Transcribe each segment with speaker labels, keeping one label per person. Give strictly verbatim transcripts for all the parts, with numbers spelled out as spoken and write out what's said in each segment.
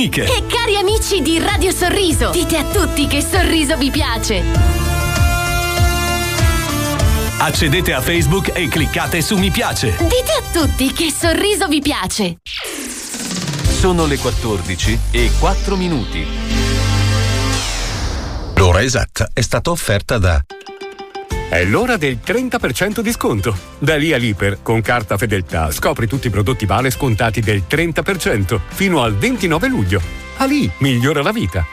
Speaker 1: E cari amici di Radio Sorriso, dite a tutti che Sorriso vi piace.
Speaker 2: Accedete a Facebook e cliccate su mi piace.
Speaker 1: Dite a tutti che Sorriso vi piace.
Speaker 2: Sono le quattordici e quattro minuti.
Speaker 3: L'ora esatta è stata offerta da...
Speaker 4: È l'ora del trenta per cento di sconto. Da lì all'Iper, con carta Fedeltà, scopri tutti i prodotti Vale scontati del trenta per cento fino al ventinove luglio. Ali migliora la vita.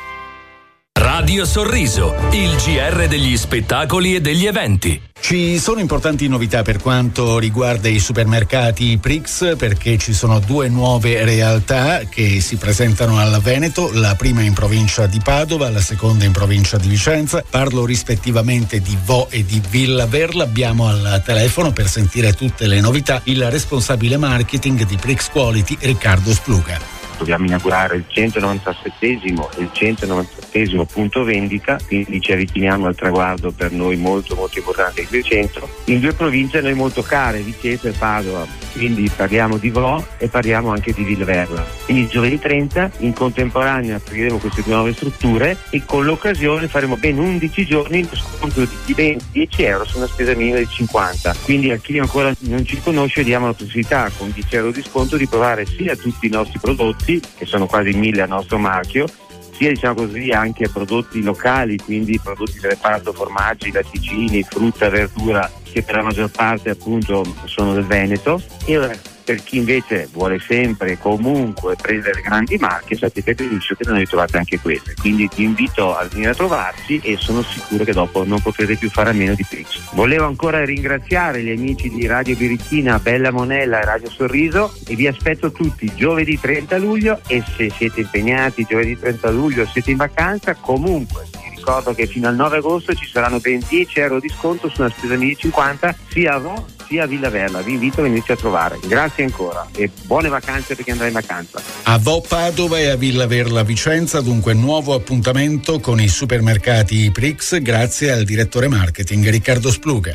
Speaker 2: Radio Sorriso, il G R degli spettacoli e degli eventi.
Speaker 5: Ci sono importanti novità per quanto riguarda i supermercati Prix, perché ci sono due nuove realtà che si presentano al Veneto, la prima in provincia di Padova, la seconda in provincia di Vicenza. Parlo rispettivamente di Vo e di Villa Verla. Abbiamo al telefono, per sentire tutte le novità, il responsabile marketing di Prix Quality, Riccardo Spluga.
Speaker 6: Dobbiamo inaugurare il centonovantasettesimo e il centonovantattesimo punto vendita, quindi ci avviciniamo al traguardo per noi molto molto importante del centro, in due province a noi molto care, Vicenza e Padova, quindi parliamo di Vo e parliamo anche di Villa Verla. Quindi giovedì trenta in contemporanea apriremo queste due nuove strutture e con l'occasione faremo ben undici giorni di sconto di dieci euro su una spesa minima di cinquanta, quindi a chi ancora non ci conosce diamo la possibilità con dieci euro di sconto di provare sia tutti i nostri prodotti, che sono quasi mille a nostro marchio, sia diciamo così anche prodotti locali, quindi prodotti del reparto formaggi, latticini, frutta, verdura, che per la maggior parte appunto sono del Veneto. E ora, per chi invece vuole sempre e comunque prendere grandi marche, sapete benissimo che noi trovate anche queste, quindi ti invito a venire a trovarci e sono sicuro che dopo non potrete più fare a meno di Prix. Volevo ancora ringraziare gli amici di Radio Birichina, Bella Monella e Radio Sorriso e vi aspetto tutti giovedì trenta luglio, e se siete impegnati giovedì trenta luglio, siete in vacanza, comunque vi ricordo che fino al nove agosto ci saranno ben dieci euro di sconto su una spesa mille cinquanta sia a Vo sia a Villa Verla. Vi invito a venirci a trovare. Grazie ancora e buone vacanze per chi andrà in vacanza.
Speaker 5: A Vo Padova e a Villa Verla Vicenza, dunque nuovo appuntamento con i supermercati Prix, grazie al direttore marketing Riccardo Spluga.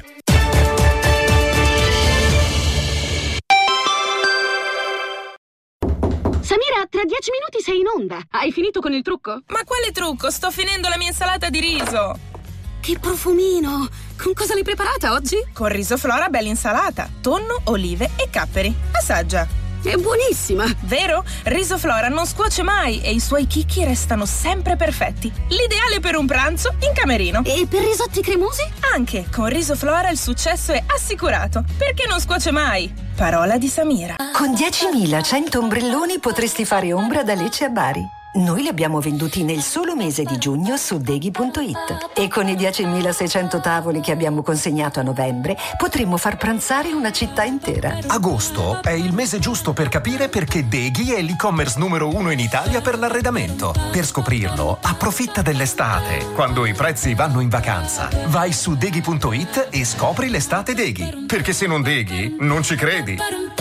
Speaker 7: Samira, tra dieci minuti sei in onda. Hai finito con il trucco?
Speaker 8: Ma quale trucco? Sto finendo la mia insalata di riso.
Speaker 7: Che profumino! Con cosa l'hai preparata oggi?
Speaker 8: Con riso Flora bella insalata, tonno, olive e capperi. Assaggia.
Speaker 7: È buonissima!
Speaker 8: Vero? Riso Flora non scuoce mai e i suoi chicchi restano sempre perfetti. L'ideale per un pranzo in camerino.
Speaker 7: E per risotti cremosi?
Speaker 8: Anche con Riso Flora il successo è assicurato, perché non scuoce mai. Parola di Samira.
Speaker 9: Con diecimilacento ombrelloni potresti fare ombra da Lecce a Bari. Noi li abbiamo venduti nel solo mese di giugno su Deghi punto it e con i diecimilaseicento tavoli che abbiamo consegnato a novembre potremmo far pranzare una città intera.
Speaker 10: Agosto è il mese giusto per capire perché Deghi è l'e-commerce numero uno in Italia per l'arredamento. Per scoprirlo, approfitta dell'estate, quando i prezzi vanno in vacanza. Vai su Deghi punto it e scopri l'estate Deghi, perché se non Deghi non ci credi.